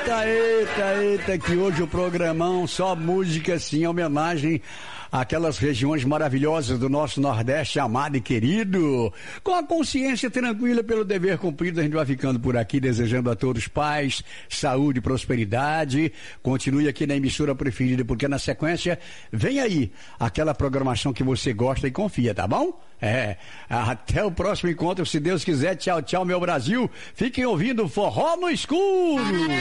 Eita, que hoje o programão só música assim, em homenagem àquelas regiões maravilhosas do nosso Nordeste amado e querido. Com a consciência tranquila pelo dever cumprido, a gente vai ficando por aqui, desejando a todos paz, saúde e prosperidade. Continue aqui na emissora preferida, porque na sequência vem aí aquela programação que você gosta e confia, tá bom? Até o próximo encontro, se Deus quiser. Tchau, tchau, meu Brasil. Fiquem ouvindo Forró no Escuro.